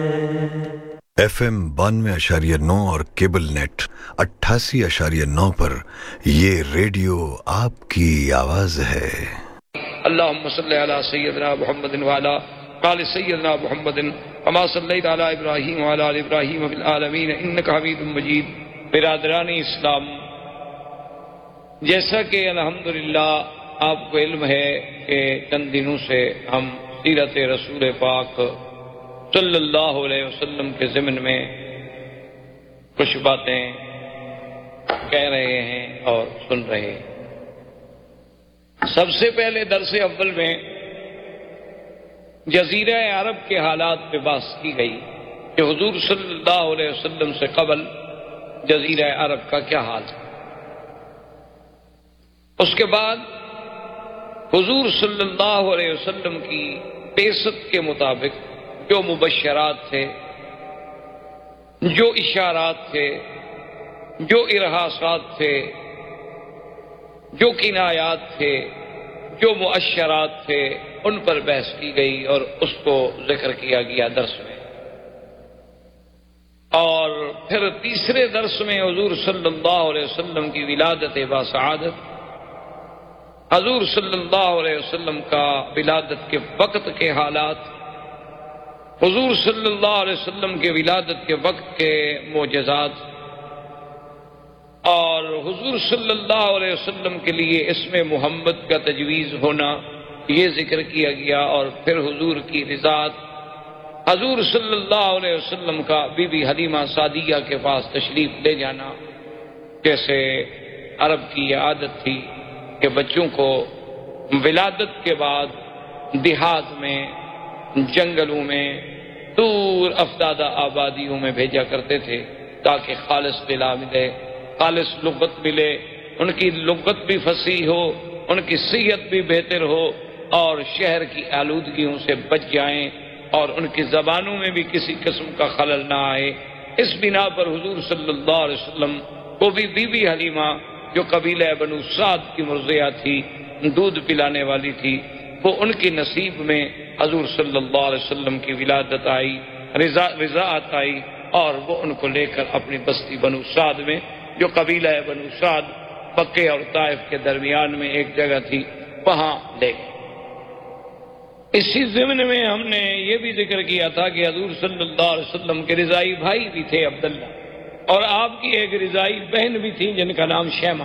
FM 92.9 اور cable net 88.9 پر یہ radio آپ کی آواز ہے۔ اللہم صلی علی سیدنا محمد وعلی آل سیدنا محمد کما صلیت علی ابراہیم وعلی آل ابراہیم فی العالمین انک حمید مجید۔ برادران اسلام، جیسا کہ الحمدللہ آپ کو علم ہے کہ چند دنوں سے ہم سیرت رسول پاک صلی اللہ علیہ وسلم کے ضمن میں کچھ باتیں کہہ رہے ہیں اور سن رہے ہیں۔ سب سے پہلے درس اول میں جزیرہ عرب کے حالات پہ بحث کی گئی کہ حضور صلی اللہ علیہ وسلم سے قبل جزیرہ عرب کا کیا حال ہے۔ اس کے بعد حضور صلی اللہ علیہ وسلم کی بعثت کے مطابق جو مبشرات تھے، جو اشارات تھے، جو ارہاسات تھے، جو کنایات تھے، جو مؤشرات تھے، ان پر بحث کی گئی اور اس کو ذکر کیا گیا درس میں۔ اور پھر تیسرے درس میں حضور صلی اللہ علیہ وسلم کی ولادت باسعادت، حضور صلی اللہ علیہ وسلم کا ولادت کے وقت کے حالات، حضور صلی اللہ علیہ وسلم کے ولادت کے وقت کے معجزات، اور حضور صلی اللہ علیہ وسلم کے لیے اسم محمد کا تجویز ہونا، یہ ذکر کیا گیا۔ اور پھر حضور کی رضاعت، حضور صلی اللہ علیہ وسلم کا بی بی حلیمہ سعدیہ کے پاس تشریف لے جانا، جیسے عرب کی یہ عادت تھی کہ بچوں کو ولادت کے بعد دیہات میں، جنگلوں میں، دور افدادہ آبادیوں میں بھیجا کرتے تھے تاکہ خالص دلا ملے، خالص لغت ملے، ان کی لغت بھی فصیح ہو، ان کی صحت بھی بہتر ہو، اور شہر کی آلودگیوں سے بچ جائیں اور ان کی زبانوں میں بھی کسی قسم کا خلل نہ آئے۔ اس بنا پر حضور صلی اللہ علیہ وسلم کو بھی بی بی حلیمہ جو قبیلہ بنو سعد کی مرضیہ تھی، دودھ پلانے والی تھی، وہ ان کی نصیب میں حضور صلی اللہ علیہ وسلم کی ولادت آئی، رضاعت آئی، اور وہ ان کو لے کر اپنی بستی بنو سعد میں، جو قبیلہ بنو سعد مکے اور طائف کے درمیان میں ایک جگہ تھی، وہاں لے گئے۔ اسی ضمن میں ہم نے یہ بھی ذکر کیا تھا کہ حضور صلی اللہ علیہ وسلم کے رضائی بھائی بھی تھے عبداللہ، اور آپ کی ایک رضائی بہن بھی تھی جن کا نام شیمہ۔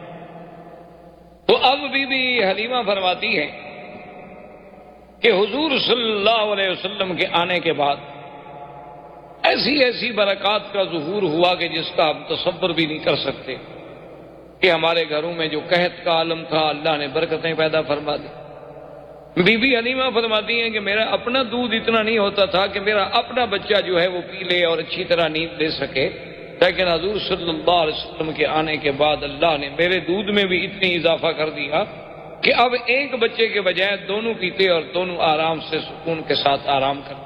تو اب بی بی حلیمہ فرماتی ہے کہ حضور صلی اللہ علیہ وسلم کے آنے کے بعد ایسی ایسی برکات کا ظہور ہوا کہ جس کا ہم تصور بھی نہیں کر سکتے، کہ ہمارے گھروں میں جو قحط کا عالم تھا اللہ نے برکتیں پیدا فرما دی۔ بی بی حلیمہ فرماتی ہیں کہ میرا اپنا دودھ اتنا نہیں ہوتا تھا کہ میرا اپنا بچہ جو ہے وہ پی لے اور اچھی طرح نیند لے سکے، لیکن حضور صلی اللہ علیہ وسلم کے آنے کے بعد اللہ نے میرے دودھ میں بھی اتنی اضافہ کر دیا کہ اب ایک بچے کے بجائے دونوں پیتے اور دونوں آرام سے سکون کے ساتھ آرام کرتے۔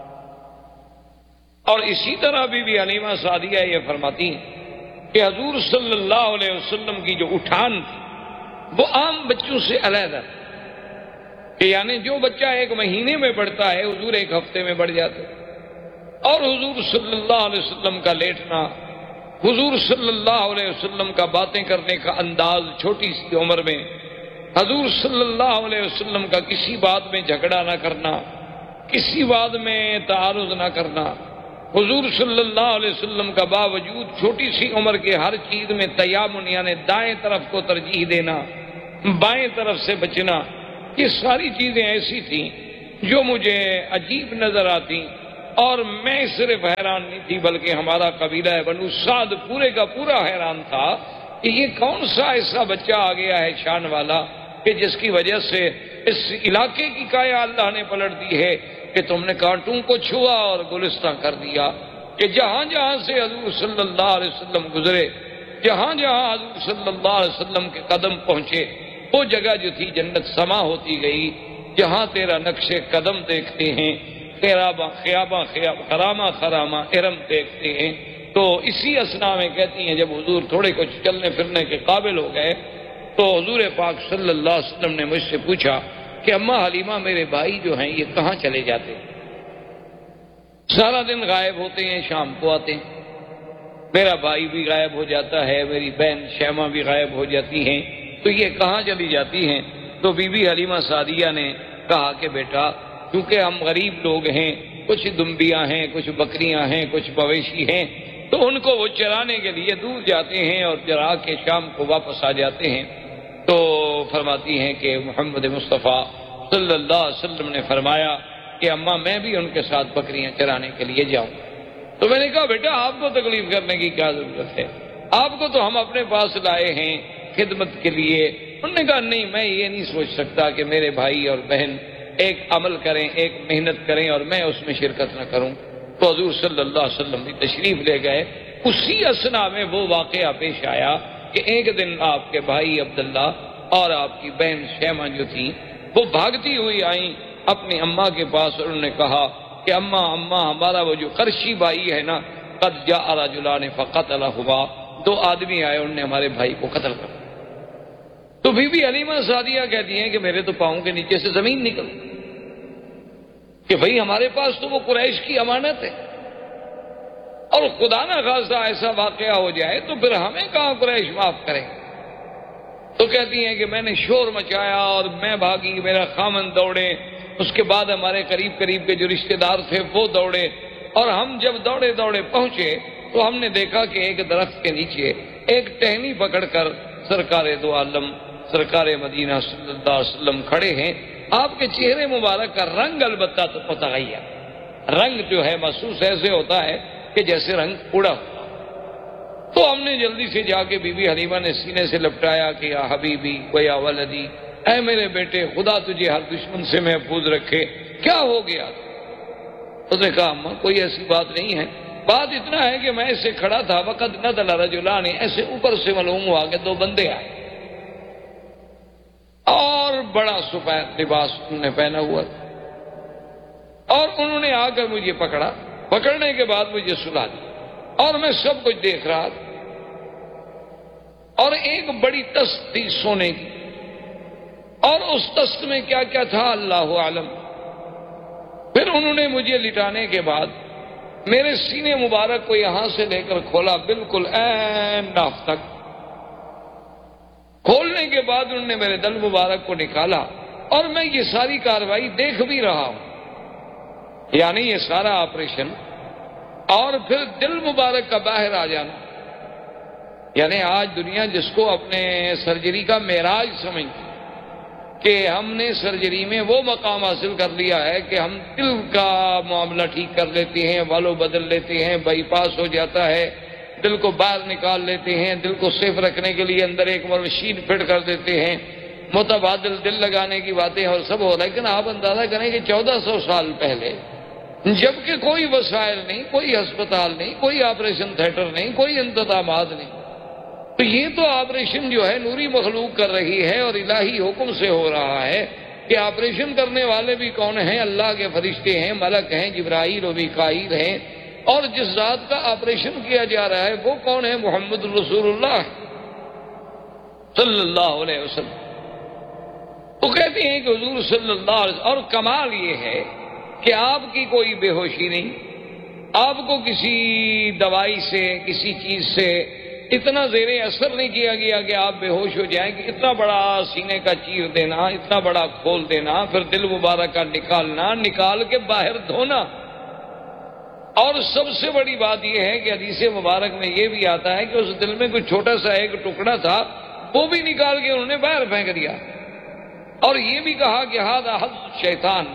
اور اسی طرح بی بی حلیمہ سعدیہ یہ فرماتی ہیں کہ حضور صلی اللہ علیہ وسلم کی جو اٹھان تھی وہ عام بچوں سے علیحدہ، کہ یعنی جو بچہ ایک مہینے میں بڑھتا ہے حضور ایک ہفتے میں بڑھ جاتے، اور حضور صلی اللہ علیہ وسلم کا لیٹنا، حضور صلی اللہ علیہ وسلم کا باتیں کرنے کا انداز چھوٹی سی عمر میں، حضور صلی اللہ علیہ وسلم کا کسی بات میں جھگڑا نہ کرنا، کسی بات میں تعارض نہ کرنا، حضور صلی اللہ علیہ وسلم کا باوجود چھوٹی سی عمر کے ہر چیز میں تیامن یعنی دائیں طرف کو ترجیح دینا، بائیں طرف سے بچنا، یہ ساری چیزیں ایسی تھیں جو مجھے عجیب نظر آتی، اور میں صرف حیران نہیں تھی بلکہ ہمارا قبیلہ بنو سعد پورے کا پورا حیران تھا کہ یہ کون سا ایسا بچہ آ گیا ہے شان والا کہ جس کی وجہ سے اس علاقے کی کایا اللہ نے پلٹ دی ہے کہ تم نے کانٹوں کو چھوا اور گلستان کر دیا، کہ جہاں جہاں سے حضور صلی اللہ علیہ وسلم گزرے، جہاں جہاں حضور صلی اللہ علیہ وسلم کے قدم پہنچے، وہ جگہ جو تھی جنت سما ہوتی گئی۔ جہاں تیرا نقش قدم دیکھتے ہیں، خرامہ خرامہ ارم دیکھتے ہیں۔ تو اسی اسنا میں کہتی ہیں جب حضور تھوڑے کچھ چلنے پھرنے کے قابل ہو گئے تو حضور پاک صلی اللہ علیہ وسلم نے مجھ سے پوچھا کہ اماں حلیمہ میرے بھائی جو ہیں یہ کہاں چلے جاتے ہیں؟ سارا دن غائب ہوتے ہیں، شام کو آتے ہیں۔ میرا بھائی بھی غائب ہو جاتا ہے، میری بہن شیمہ بھی غائب ہو جاتی ہیں، تو یہ کہاں چلی جاتی ہیں؟ تو بی بی حلیمہ سعدیہ نے کہا کہ بیٹا کیونکہ ہم غریب لوگ ہیں، کچھ دمبیاں ہیں، کچھ بکریاں ہیں، کچھ مویشی ہیں، تو ان کو وہ چرانے کے لیے دور جاتے ہیں اور چرا کے شام کو واپس آ جاتے ہیں۔ تو فرماتی ہیں کہ محمد مصطفیٰ صلی اللہ علیہ وسلم نے فرمایا کہ اماں میں بھی ان کے ساتھ بکریاں چرانے کے لیے جاؤں۔ تو میں نے کہا بیٹا آپ کو تکلیف کرنے کی کیا ضرورت ہے، آپ کو تو ہم اپنے پاس لائے ہیں خدمت کے لیے۔ انہوں نے کہا نہیں، میں یہ نہیں سوچ سکتا کہ میرے بھائی اور بہن ایک عمل کریں، ایک محنت کریں اور میں اس میں شرکت نہ کروں۔ تو حضور صلی اللہ علیہ وسلم بھی تشریف لے گئے۔ اسی اثنا میں وہ واقعہ پیش آیا کہ ایک دن آپ کے بھائی عبداللہ اور آپ کی بہن شیمہ جو تھی وہ بھاگتی ہوئی آئیں اپنی اماں کے پاس، اور انہوں نے کہا کہ اماں ہمارا وہ جو قرشی بھائی ہے نا، قد جاء رجلان فقتلہما، 2 آدمی آئے انہوں نے ہمارے بھائی کو قتل کر۔ تو بی بی حلیمہ سعدیہ کہتی ہیں کہ میرے تو پاؤں کے نیچے سے زمین نکل کہ بھئی ہمارے پاس تو وہ قریش کی امانت ہے، اور خدا نہ خواستہ ایسا واقعہ ہو جائے تو پھر ہمیں کہاں قریش معاف کریں۔ تو کہتی ہیں کہ میں نے شور مچایا اور میں بھاگی، میرا خامن دوڑے، اس کے بعد ہمارے قریب کے جو رشتہ دار تھے وہ دوڑے، اور ہم جب دوڑے پہنچے تو ہم نے دیکھا کہ ایک درخت کے نیچے ایک ٹہنی پکڑ کر سرکار دو عالم سرکار مدینہ صلی اللہ علیہ وسلم کھڑے ہیں۔ آپ کے چہرے مبارک کا رنگ البتہ تو متغیر، رنگ جو ہے محسوس ایسے ہوتا ہے کہ جیسے رنگ اڑا ہوا۔ تو ہم نے جلدی سے جا کے بی بی حلیمہ نے سینے سے لپٹایا کہ یا حبیبی و یا ولدی، اے میرے بیٹے خدا تجھے ہر دشمن سے محفوظ رکھے، کیا ہو گیا؟ اس نے کہا اماں کوئی ایسی بات نہیں ہے، بات اتنا ہے کہ میں ایسے کھڑا تھا، وقت نزل رجلان، ایسے اوپر سے معلوم ہوا کہ 2 بندے آئے اور بڑا سفید لباس انہوں نے پہنا ہوا تھا، اور انہوں نے آ کر مجھے پکڑا، پکڑنے کے بعد مجھے سلا دیا، اور میں سب کچھ دیکھ رہا تھا، اور ایک بڑی تست تھی سونے کی، اور اس تست میں کیا کیا تھا اللہ عالم۔ پھر انہوں نے مجھے لٹانے کے بعد میرے سینے مبارک کو یہاں سے لے کر کھولا بالکل عین ناف تک، کھولنے کے بعد انہوں نے میرے دل مبارک کو نکالا، اور میں یہ ساری کاروائی دیکھ بھی رہا ہوں، یعنی یہ سارا آپریشن، اور پھر دل مبارک کا باہر آ جانا، یعنی آج دنیا جس کو اپنے سرجری کا معراج سمجھتی کہ ہم نے سرجری میں وہ مقام حاصل کر لیا ہے کہ ہم دل کا معاملہ ٹھیک کر لیتے ہیں، والو بدل لیتے ہیں، بائی پاس ہو جاتا ہے، دل کو باہر نکال لیتے ہیں، دل کو صیف رکھنے کے لیے اندر ایک مشین فٹ کر دیتے ہیں، متبادل دل لگانے کی باتیں اور سب ہو رہا ہے۔ لیکن آپ اندازہ کریں کہ 1400 سال پہلے، جبکہ کوئی وسائل نہیں، کوئی ہسپتال نہیں، کوئی آپریشن تھیٹر نہیں، کوئی انتظامات نہیں، تو یہ تو آپریشن جو ہے نوری مخلوق کر رہی ہے اور الہی حکم سے ہو رہا ہے کہ آپریشن کرنے والے بھی کون ہیں؟ اللہ کے فرشتے ہیں، ملک ہیں، جبرائیل و میکائیل ہیں، اور جس ذات کا آپریشن کیا جا رہا ہے وہ کون ہے؟ محمد رسول اللہ صلی اللہ علیہ وسلم۔ تو کہتے ہیں کہ حضور صلی اللہ علیہ وسلم، اور کمال یہ ہے کہ آپ کی کوئی بے ہوشی نہیں، آپ کو کسی دوائی سے کسی چیز سے اتنا زیر اثر نہیں کیا گیا کہ آپ بے ہوش ہو جائیں، کہ اتنا بڑا سینے کا چیر دینا، اتنا بڑا کھول دینا، پھر دل مبارک کا نکالنا، نکال کے باہر دھونا، اور سب سے بڑی بات یہ ہے کہ حدیث مبارک میں یہ بھی آتا ہے کہ اس دل میں کوئی چھوٹا سا ایک ٹکڑا تھا، وہ بھی نکال کے انہوں نے باہر پھینک دیا، اور یہ بھی کہا کہ ھذا حظ شیطان،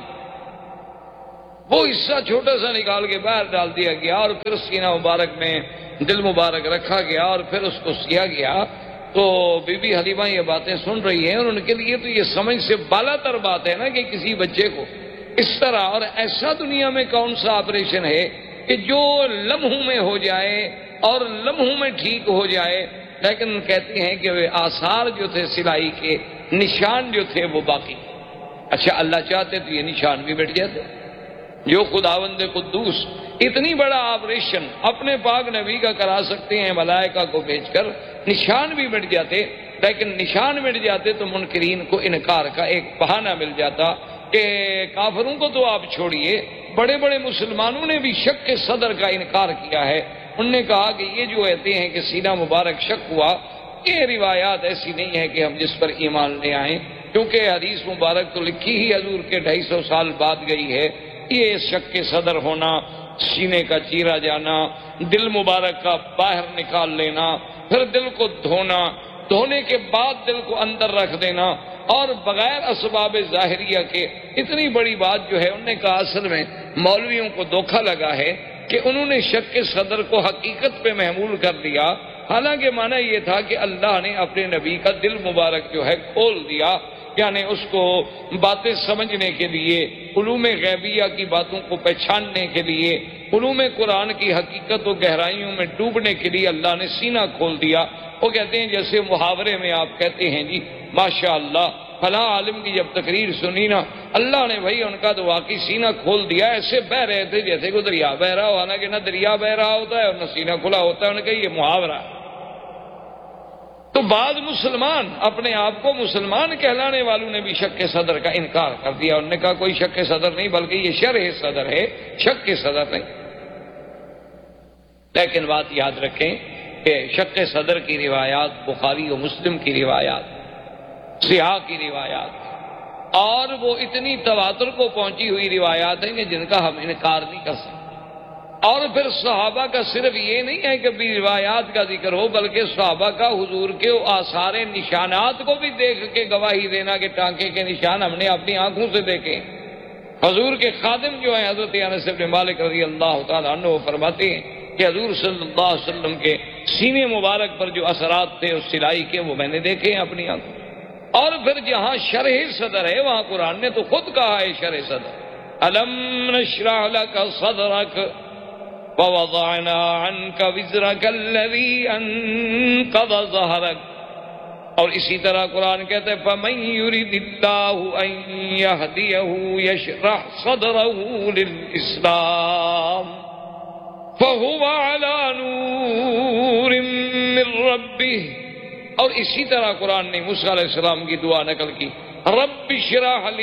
وہ حصہ چھوٹا سا نکال کے باہر ڈال دیا گیا، اور پھر سینہ مبارک میں دل مبارک رکھا گیا اور پھر اس کو سیا گیا۔ تو بی بی حلیمہ یہ باتیں سن رہی ہیں، اور ان کے لیے تو یہ سمجھ سے بالا تر بات ہے نا کہ کسی بچے کو اس طرح، اور ایسا دنیا میں کون سا آپریشن ہے کہ جو لمحوں میں ہو جائے اور لمحوں میں ٹھیک ہو جائے، لیکن کہتے ہیں کہ وہ آثار جو تھے سلائی کے، نشان جو تھے وہ باقی۔ اچھا اللہ چاہتے تو یہ نشان بھی مٹ جاتے، جو خداوند قدوس اتنی بڑا آپریشن اپنے پاک نبی کا کرا سکتے ہیں ملائکہ کو بھیج کر، نشان بھی مٹ جاتے، لیکن نشان مٹ جاتے تو منکرین کو انکار کا ایک بہانہ مل جاتا کہ کافروں کو تو آپ چھوڑیے، بڑے بڑے مسلمانوں نے بھی شک کے صدر کا انکار کیا ہے. انہوں نے کہا کہ یہ جو کہتے ہیں کہ سینہ مبارک شک ہوا، یہ روایات ایسی نہیں ہے کہ ہم جس پر ایمان لے آئیں، کیونکہ حدیث مبارک تو لکھی ہی حضور کے 250 سال بعد گئی ہے. یہ شک کے صدر ہونا، سینے کا چیرا جانا، دل مبارک کا باہر نکال لینا، پھر دل کو دھونا، دھونے کے بعد دل کو اندر رکھ دینا، اور بغیر اسباب ظاہریہ کے، اتنی بڑی بات جو ہے. انہوں نے کہا اصل میں مولویوں کو دھوکہ لگا ہے کہ انہوں نے شک کے صدر کو حقیقت پہ محمول کر دیا، حالانکہ معنی یہ تھا کہ اللہ نے اپنے نبی کا دل مبارک جو ہے کھول دیا، یعنی اس کو باتیں سمجھنے کے لیے، علوم غیبیہ کی باتوں کو پہچاننے کے لیے، علوم قرآن کی حقیقت و گہرائیوں میں ڈوبنے کے لیے اللہ نے سینہ کھول دیا. وہ کہتے ہیں جیسے محاورے میں آپ کہتے ہیں جی ماشاء اللہ فلاں عالم کی جب تقریر سنی نا، اللہ نے بھائی ان کا تو واقعی سینہ کھول دیا، ایسے بہ رہے تھے جیسے کوئی دریا بہ رہا ہو، حالانکہ نہ دریا بہ رہا ہوتا ہے اور نہ سینہ کھلا ہوتا ہے. انہوں نے کہا یہ محاورہ. تو بعض مسلمان اپنے آپ کو مسلمان کہلانے والوں نے بھی شک کے صدر کا انکار کر دیا. انہوں نے کہا کوئی شک کے صدر نہیں، بلکہ یہ شرح صدر ہے، شک کے صدر نہیں. لیکن بات یاد رکھیں کہ شک کے صدر کی روایات بخاری و مسلم کی روایات، صحاح کی روایات، اور وہ اتنی تواتر کو پہنچی ہوئی روایات ہیں کہ جن کا ہم انکار نہیں کر سکتے. اور پھر صحابہ کا صرف یہ نہیں ہے کہ بھی روایات کا ذکر ہو، بلکہ صحابہ کا حضور کے آثار نشانات کو بھی دیکھ کے گواہی دینا کہ ٹانکے کے نشان ہم نے اپنی آنکھوں سے دیکھے. حضور کے خادم جو ہیں حضرت انس بن مالک رضی اللہ تعالیٰ عنہ فرماتے ہیں کہ حضور صلی اللہ علیہ وسلم کے سینے مبارک پر جو اثرات تھے اس سلائی کے، وہ میں نے دیکھے ہیں اپنی آنکھوں. اور پھر جہاں شرح صدر ہے وہاں قرآن نے تو خود کہا ہے شرح صدر، الم نشرح لک صدرک ووضعنا عنک وزرک الذی انقض ظہرک. اور اسی طرح قرآن کہتا ہے فمن یرد اللہ ان یہدیہ یشرح صدرہ للاسلام فہو علی نور من ربہ. اور اسی طرح قرآن نے موسیٰ علیہ السلام کی دعا نقل کی، رب اشرح